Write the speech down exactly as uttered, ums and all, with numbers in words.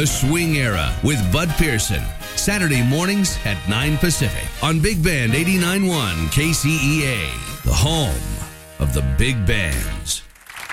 The Swing Era with Bud Pearson. Saturday mornings at nine Pacific on Big Band eighty-nine point one K C E A, the home of the big bands.